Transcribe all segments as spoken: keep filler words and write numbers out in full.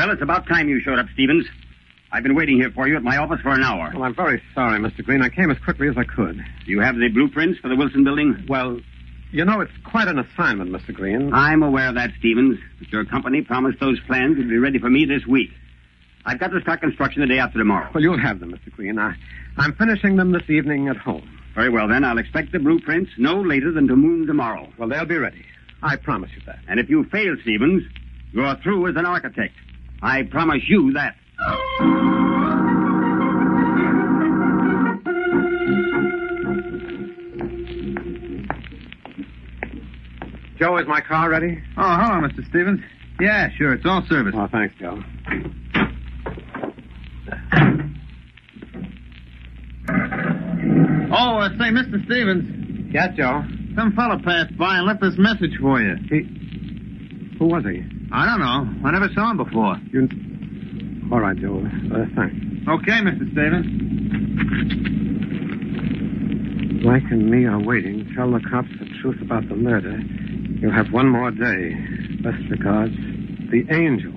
Well, it's about time you showed up, Stevens. I've been waiting here for you at my office for an hour. Well, I'm very sorry, Mister Green. I came as quickly as I could. Do you have the blueprints for the Wilson building? Well, you know, it's quite an assignment, Mister Green. I'm aware of that, Stevens. But your company promised those plans would be ready for me this week. I've got to start construction the day after tomorrow. Well, you'll have them, Mister Green. I, I'm finishing them this evening at home. Very well, then. I'll expect the blueprints no later than to noon tomorrow. Well, they'll be ready. I promise you that. And if you fail, Stevens, you're through as an architect. I promise you that. Joe, is my car ready? Oh, hello, Mister Stevens. Yeah, sure. It's all serviced. Oh, thanks, Joe. Oh, uh, say, Mister Stevens. Yeah, Joe? Some fellow passed by and left this message for you. He... Who was he? I don't know. I never saw him before. You... All right, Joe. Uh, thanks. Okay, Mister Stevens. Mike and me are waiting. Tell the cops the truth about the murder. You'll have one more day. Best regards, the Angel.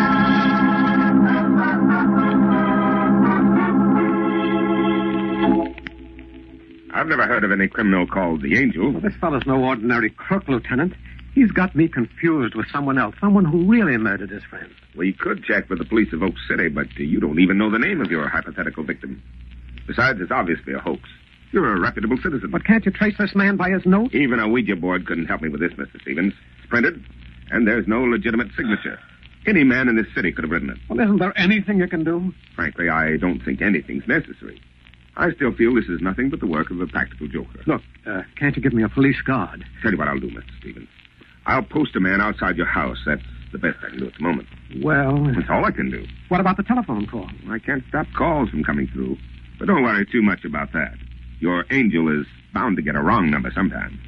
I've never heard of any criminal called the Angel. Well, this fellow's no ordinary crook, Lieutenant. He's got me confused with someone else, someone who really murdered his friend. We could check with the police of Oak City, but uh, you don't even know the name of your hypothetical victim. Besides, it's obviously a hoax. You're a reputable citizen. But can't you trace this man by his note? Even a Ouija board couldn't help me with this, Mister Stevens. It's printed, and there's no legitimate signature. Any man in this city could have written it. Well, isn't there anything you can do? Frankly, I don't think anything's necessary. I still feel this is nothing but the work of a practical joker. Look, uh, can't you give me a police guard? Tell you what I'll do, Mister Stevens. I'll post a man outside your house. That's the best I can do at the moment. Well... That's all I can do. What about the telephone call? I can't stop calls from coming through. But don't worry too much about that. Your Angel is bound to get a wrong number sometime.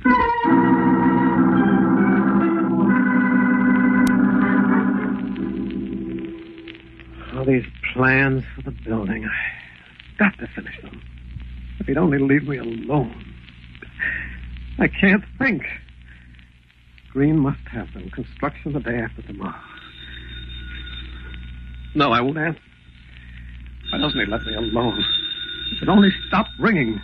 All these plans for the building. I've got to finish them. If he'd only leave me alone. I can't think. Green must have them. Construction the day after tomorrow. No, I won't answer. Why doesn't he let me alone? He could only stop ringing.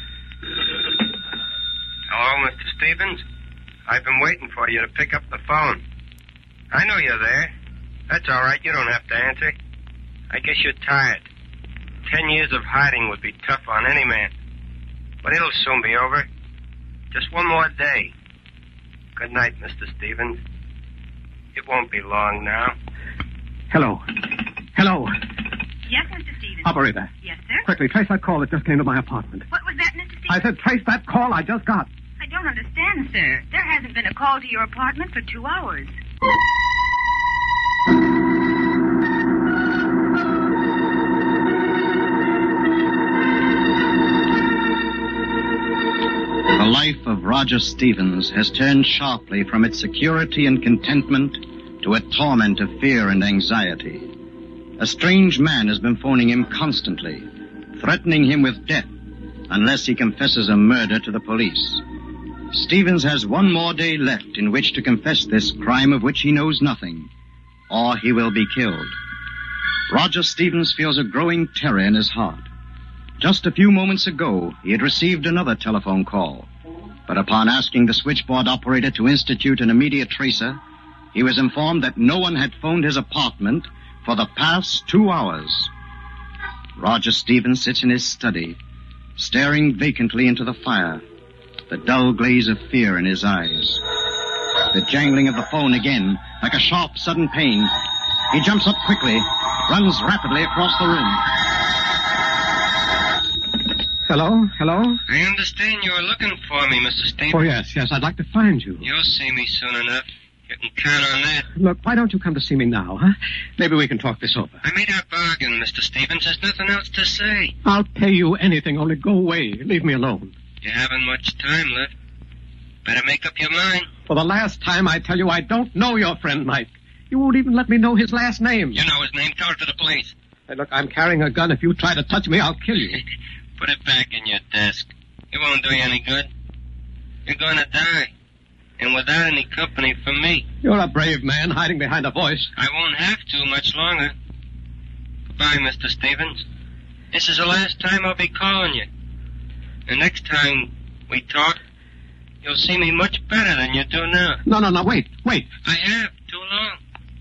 Hello, Mister Stevens. I've been waiting for you to pick up the phone. I know you're there. That's all right. You don't have to answer. I guess you're tired. Ten years of hiding would be tough on any man. But it'll soon be over. Just one more day. Good night, Mister Stevens. It won't be long now. Hello. Hello. Yes, Mister Stevens. Operator. Yes, sir? Quickly, trace that call that just came to my apartment. What was that, Mister Stevens? I said trace that call I just got. I don't understand, sir. There hasn't been a call to your apartment for two hours. The life of Roger Stevens has turned sharply from its security and contentment to a torment of fear and anxiety. A strange man has been phoning him constantly, threatening him with death unless he confesses a murder to the police. Stevens has one more day left in which to confess this crime of which he knows nothing, or he will be killed. Roger Stevens feels a growing terror in his heart. Just a few moments ago, he had received another telephone call, but upon asking the switchboard operator to institute an immediate tracer, he was informed that no one had phoned his apartment for the past two hours. Roger Stevens sits in his study, staring vacantly into the fire, the dull glaze of fear in his eyes. The jangling of the phone again, like a sharp, sudden pain. He jumps up quickly, runs rapidly across the room. Hello? Hello? I understand you were looking for me, Mister Stevens. Oh, yes, yes. I'd like to find you. You'll see me soon enough. You can count on that. Look, why don't you come to see me now, huh? Maybe we can talk this over. I made our bargain, Mister Stevens. There's nothing else to say. I'll pay you anything, only go away. Leave me alone. You haven't much time left. Better make up your mind. For the last time, I tell you, I don't know your friend, Mike. You won't even let me know his last name. You know his name. Tell it to the police. Hey, look, I'm carrying a gun. If you try to touch me, I'll kill you. Put it back in your desk. It won't do you any good. You're going to die. and without any company from me. You're a brave man hiding behind a voice. I won't have to much longer. Goodbye, Mister Stevens. This is the last time I'll be calling you. The next time we talk, you'll see me much better than you do now. No, no, no, wait, wait. I have, too long.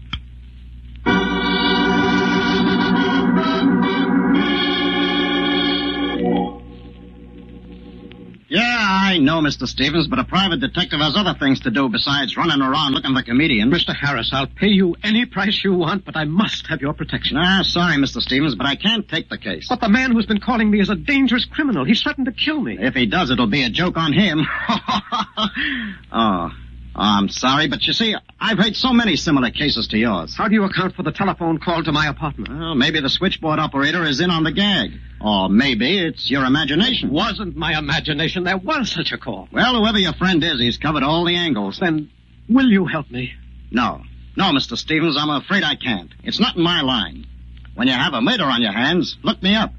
Yeah, I know, Mister Stevens, but a private detective has other things to do besides running around looking for comedians. Mister Harris, I'll pay you any price you want, but I must have your protection. Ah, sorry, Mister Stevens, but I can't take the case. But the man who's been calling me is a dangerous criminal. He's threatened to kill me. If he does, it'll be a joke on him. oh, I'm sorry, but you see, I've heard so many similar cases to yours. How do you account for the telephone call to my apartment? Well, maybe the switchboard operator is in on the gag. Or maybe it's your imagination. It wasn't my imagination. There was such a call. Well, whoever your friend is, he's covered all the angles. Then will you help me? No. No, Mister Stevens, I'm afraid I can't. It's not in my line. When you have a murder on your hands, look me up.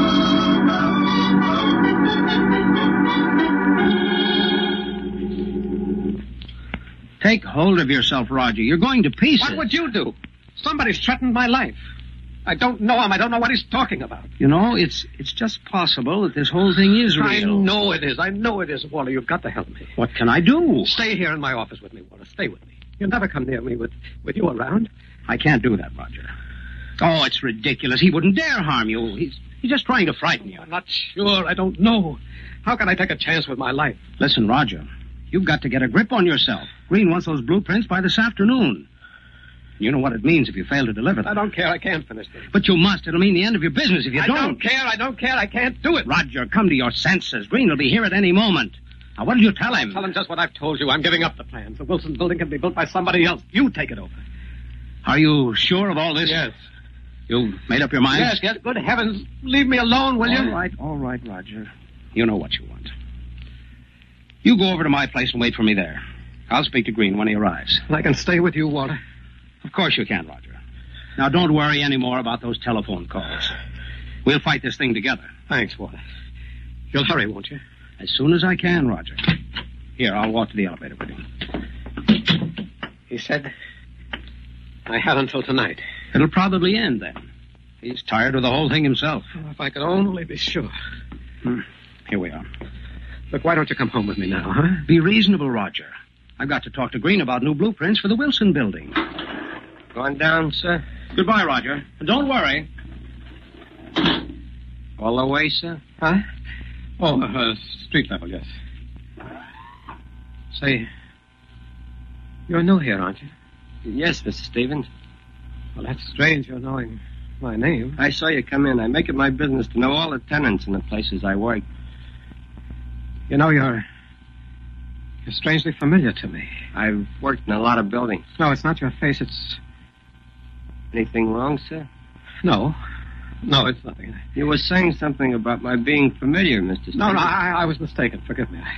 Take hold of yourself, Roger. You're going to pieces. What would you do? Somebody's threatened my life. I don't know him. I don't know what he's talking about. You know, it's it's just possible that this whole thing is real. I know it is. I know it is, Walter. You've got to help me. What can I do? Stay here in my office with me, Walter. Stay with me. You'll never come near me with, with you around. I can't do that, Roger. Oh, it's ridiculous. He wouldn't dare harm you. He's he's just trying to frighten you. I'm not sure. I don't know. How can I take a chance with my life? Listen, Roger, you've got to get a grip on yourself. Green wants those blueprints by this afternoon. You know what it means if you fail to deliver them. I don't care. I can't finish them. But you must. It'll mean the end of your business if you I don't. I don't care. I don't care. I can't do it. Roger, come to your senses. Green will be here at any moment. Now, what'll you tell him? Tell him just what I've told you. I'm giving up the plans. The Wilson building can be built by somebody else. You take it over. Are you sure of all this? Yes. You've made up your mind? Yes, yes. Good heavens. Leave me alone, will you? All right, all right, Roger. You know what you want. You go over to my place and wait for me there. I'll speak to Green when he arrives. I can stay with you, Walter. Of course you can, Roger. Now, don't worry any more about those telephone calls. We'll fight this thing together. Thanks, Walter. You'll hurry, won't you? As soon as I can, Roger. Here, I'll walk to the elevator with you. He said I had until tonight. It'll probably end then. He's tired of the whole thing himself. Oh, if I could only be sure. Hmm. Here we are. Look, why don't you come home with me now, huh? Be reasonable, Roger. I've got to talk to Green about new blueprints for the Wilson building. Going down, sir? Goodbye, Roger. Don't worry. All the way, sir? Huh? Oh, uh, street level, yes. Say, you're new here, aren't you? Yes, Mister Stevens. Well, that's strange, you're knowing my name. I saw you come in. I make it my business to know all the tenants in the places I work. You know, you're... You're strangely familiar to me. I've worked in a lot of buildings. No, it's not your face, it's... Anything wrong, sir? No. No, it's nothing. You were saying something about my being familiar, Mister Stevens. No, no, I, I was mistaken. Forgive me. I...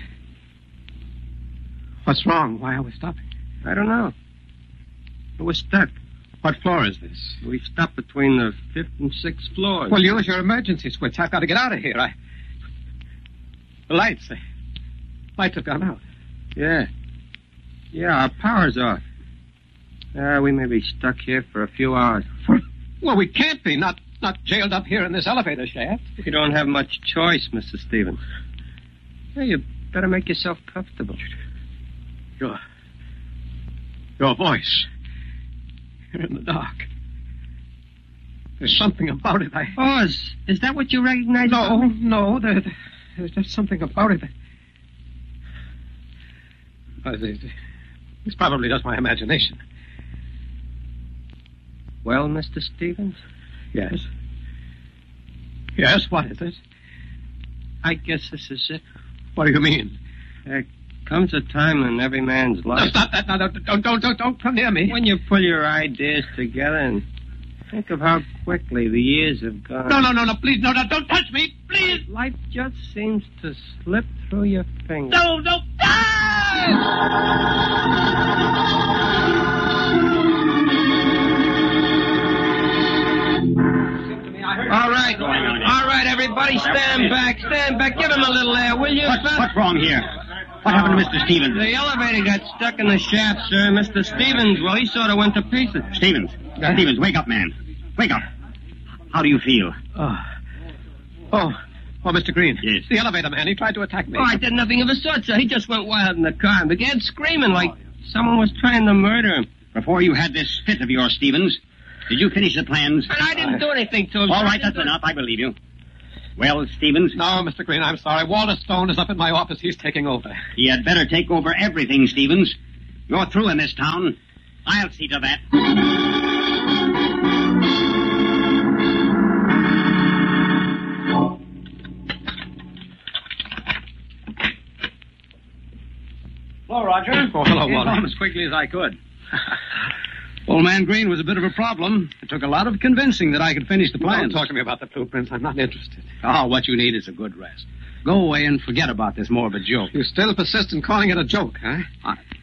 What's wrong? Why are we stopping? I don't know. We're stuck. What floor is this? We stopped between the fifth and sixth floors. Well, use your emergency switch. I've got to get out of here. I... The lights. The lights have gone out. Yeah. Yeah, our power's off. Uh, we may be stuck here for a few hours. For... Well, we can't be. Not not jailed up here in this elevator shaft. You don't have much choice, Mister Stevens. Yeah, you better make yourself comfortable. Your... Your voice. You're in the dark. There's something about it. I... Oh, is, is that what you recognize? No, no. There, there's just something about it. Uh, it's probably just my imagination. Well, Mister Stevens? Yes. Yes, what is it? I guess this is it. What do you mean? There comes a time in every man's life... No, stop that. No, no, don't, don't, don't, don't come near me. When you pull your ideas together and think of how quickly the years have gone. No, no, no, no, please, no, no, don't touch me, please. Life just seems to slip through your fingers. No, no. All right, all right, everybody, stand back, stand back. Give him a little air, will you? What, what's wrong here? What happened to Mister Stevens? The elevator got stuck in the shaft, sir. Mister Stevens, well, he sort of went to pieces. Stevens. Stevens, wake up, man. Wake up. How do you feel? Oh. Oh. Oh, Mister Green. Yes. The elevator man, he tried to attack me. Oh, I did nothing of the sort, sir. He just went wild in the car and began screaming like someone was trying to murder him. Before you had this fit of yours, Stevens, did you finish the plans? And I didn't do anything to him. All sir. right, that's enough. I believe you. Well, Stevens? No, Mister Green, I'm sorry. Walter Stone is up in my office. He's taking over. He had better take over everything, Stevens. You're through in this town. I'll see to that. Hello, Roger. Oh, hello, Came Walter. home as quickly as I could. Old man Green was a bit of a problem. It took a lot of convincing that I could finish the Don't plans. talk to me about the blueprints. I'm not interested. Oh, what you need is a good rest. Go away and forget about this morbid joke. You still persist in calling it a joke, huh? I,